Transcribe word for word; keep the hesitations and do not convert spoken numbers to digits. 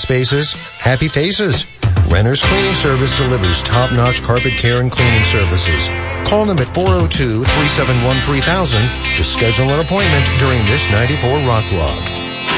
spaces, happy faces. Renner's Cleaning Service delivers top-notch carpet care and cleaning services. Call them at four oh two, three seven one, three thousand to schedule an appointment during this ninety-four Rock Blog.